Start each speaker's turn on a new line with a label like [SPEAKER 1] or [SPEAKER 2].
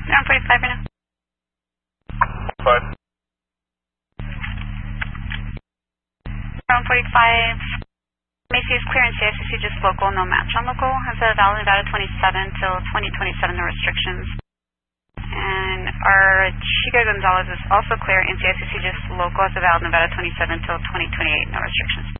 [SPEAKER 1] Around 45 right now.
[SPEAKER 2] 5.
[SPEAKER 1] Around 45. Macy is clear in CICC, just local, no match on local. Has a valid Nevada 27 till 2027, no restrictions. And our Chica Gonzalez is also clear in CICC, just local, has a valid Nevada 27 till 2028, no restrictions.